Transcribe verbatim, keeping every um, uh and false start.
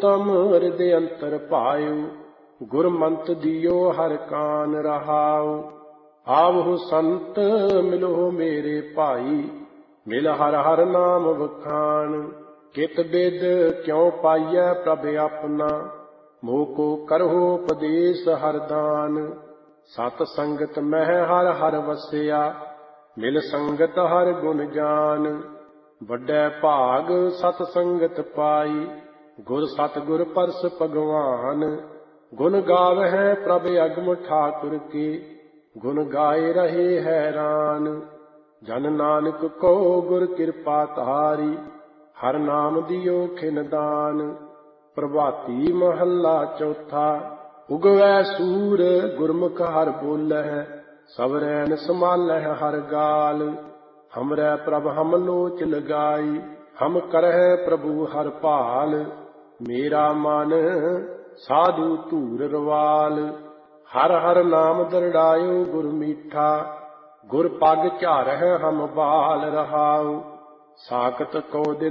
उत्तम हृदय अंतर पायो, गुरमंत दियो हर कान रहाओ। आवहु संत मिलो मेरे भाई, मिल हर हर नाम बखान। कित बिद क्यों पाइय प्रभ अपना, मोह को करहो उपदेश हर दान। सत संगत मह हर हर वसिया, मिल संगत हर गुण जान। ਵੱਡੇ ਭਾਗ ਸਤ ਸੰਗਤ ਪਾਈ, ਗੁਰ ਸਤਿਗੁਰ ਪਰਸ ਭਗਵਾਨ। ਗੁਣ ਗਾਵਹਿ ਪ੍ਰਭ ਅਗਮ ਠਾਕੁਰ ਕੀ, ਗੁਣ ਗਾਏ ਰਹੇ ਹੈਰਾਨ। ਜਨ ਨਾਨਕ ਕੋ ਗੁਰ ਕਿਰਪਾ ਧਾਰੀ, ਹਰ ਨਾਮ ਦਿਓ ਖਿਨ ਦਾਨ। ਪ੍ਰਭਾਤੀ ਮਹੱਲਾ ਚੌਥਾ। ਉਗਵੈ ਸੂਰ ਗੁਰਮੁਖ ਹਰ ਬੋਲਹਿ, ਸਭ ਰੈਣ ਸੰਭਾਲਹਿ ਹਰ ਗਾਲ। हमरै प्रभ हम लोच लगाई, हम करह प्रभु हर भाल। मेरा मन साधु धूर रवाल, हर हर नाम दरड़ायो गुर मीठा। गुर पग झारह हम बाल रहाओ, साकत को दिन